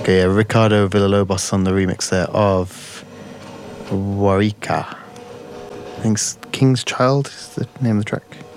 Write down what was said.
Okay, yeah, Ricardo Villalobos on the remix there of Warika. I think King's Child is the name of the track.